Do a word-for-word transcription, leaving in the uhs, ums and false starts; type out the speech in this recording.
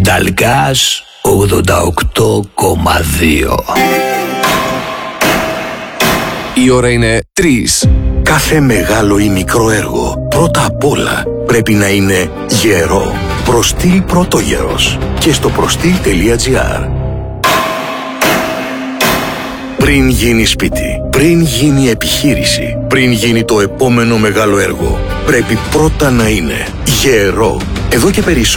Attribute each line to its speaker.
Speaker 1: Νταλγκάς ογδόντα οκτώ κόμμα δύο.
Speaker 2: Η ώρα είναι τρεις.
Speaker 3: Κάθε μεγάλο ή μικρό έργο πρώτα απ' όλα πρέπει να είναι γερό. Προστήλ Πρωτόγερος και στο προστήλ.gr. Πριν γίνει σπίτι, πριν γίνει επιχείρηση, πριν γίνει το επόμενο μεγάλο έργο, πρέπει πρώτα να είναι γερό. Εδώ και περισσότερο